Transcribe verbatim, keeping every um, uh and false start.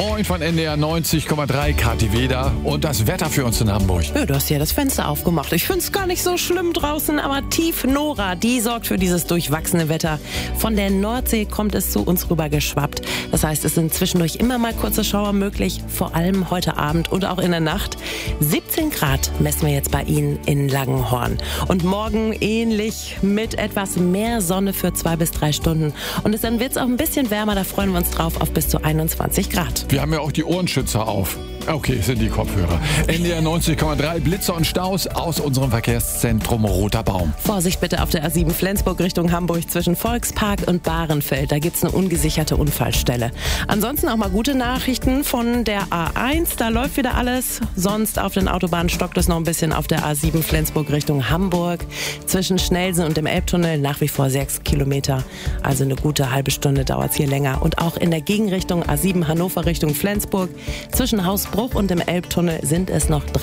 Moin von N D R neunzig Komma drei, Kathi Weder und das Wetter für uns in Hamburg. Ja, du hast ja das Fenster aufgemacht. Ich finde es gar nicht so schlimm draußen, aber tief Nora, die sorgt für dieses durchwachsene Wetter. Von der Nordsee kommt es zu uns rüber geschwappt. Das heißt, es sind zwischendurch immer mal kurze Schauer möglich, vor allem heute Abend und auch in der Nacht. siebzehn Grad messen wir jetzt bei Ihnen in Langenhorn. Und morgen ähnlich mit etwas mehr Sonne für zwei bis drei Stunden. Und es, dann wird es auch ein bisschen wärmer, da freuen wir uns drauf auf bis zu einundzwanzig Grad. Wir haben ja auch die Ohrenschützer auf. Okay, es sind die Kopfhörer. N D R neunzig Komma drei, Blitze und Staus aus unserem Verkehrszentrum Roter Baum. Vorsicht bitte auf der A sieben Flensburg Richtung Hamburg zwischen Volkspark und Bahrenfeld. Da gibt es eine ungesicherte Unfallstelle. Ansonsten auch mal gute Nachrichten von der A eins. Da läuft wieder alles. Sonst auf den Autobahnen stockt es noch ein bisschen auf der A sieben Flensburg Richtung Hamburg. Zwischen Schnellsen und dem Elbtunnel nach wie vor sechs Kilometer. Also eine gute halbe Stunde dauert es hier länger. Und auch in der Gegenrichtung A sieben Hannover Richtung Flensburg zwischen Hausbruch und dem Elbtunnel sind es noch drei